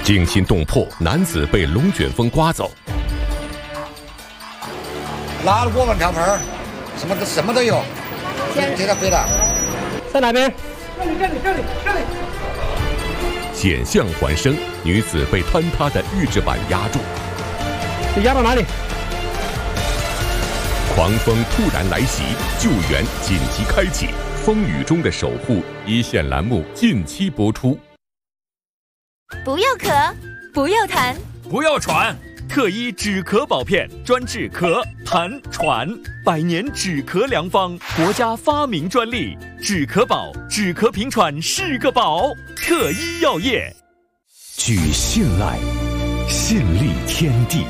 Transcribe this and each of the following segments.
惊心动魄，男子被龙卷风刮走。 拿了我们瓢盆，什么都有，这个飞的。 在哪边？ 这里。 险象环生，女子被坍塌的预制板压住。 你压到哪里？ 狂风突然来袭，救援紧急开启。风雨中的守护，一线栏目近期播出。 不要咳，不要痰， 不要喘。特医止咳宝片，专治咳、痰、喘，100年止咳良方，国家发明专利。止咳宝，止咳平喘是个宝。特医药业， 举信赖，信立天地，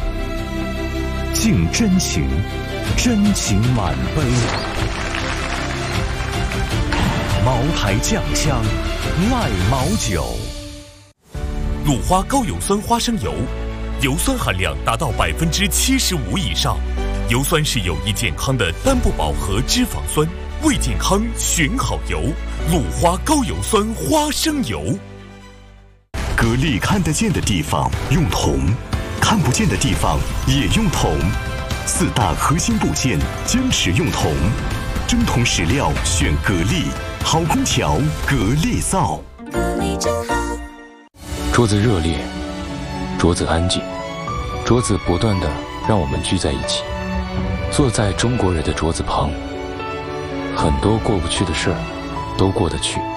敬真情，真情满杯。茅台酱香，赖茅酒。 鲁花高油酸花生油，油酸含量达到75%以上，油酸是有益健康的单不饱和脂肪酸，为健康选好油。鲁花高油酸花生油。 格力看得见的地方用铜，看不见的地方也用铜，4大核心部件坚持用铜，真铜实料选格力，好空调格力造。 格力真好。 桌子热烈，桌子安静，桌子不断地让我们聚在一起，坐在中国人的桌子旁，很多过不去的事儿都过得去。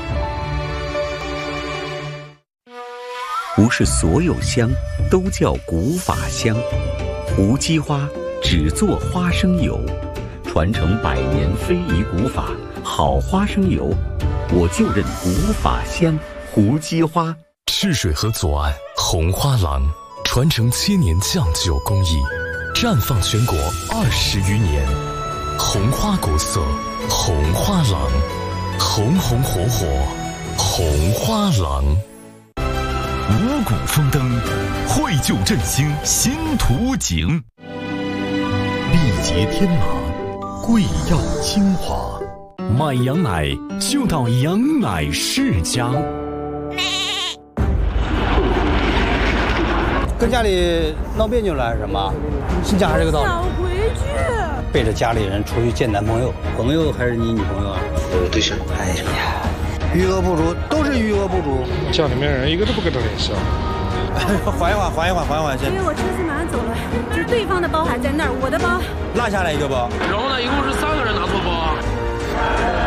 不是所有香都叫古法香，无机花只做花生油，传承100年非遗古法，好花生油，我就认古法香，胡姬花。 赤水河左岸红花廊，传承7年酱酒工艺，绽放全国20余年。红花国色，红花廊，红红火火，红花廊。 五谷丰登，绘就振兴新图景。 缔结天马，贵药精华。 买羊奶就到羊奶世家。 跟家里闹别扭了还是什么？是讲还是这个道理？ 想回去。 背着家里人出去见男朋友，朋友还是你女朋友啊？ 我对象。 哎呀，余额不足，都是余额不足。 家里面人一个都不跟他联系啊。 缓一缓先。 因为我车子马上走了，就是对方的包还在那儿，我的包落下来一个包。 然后呢，一共是3个人拿错包啊。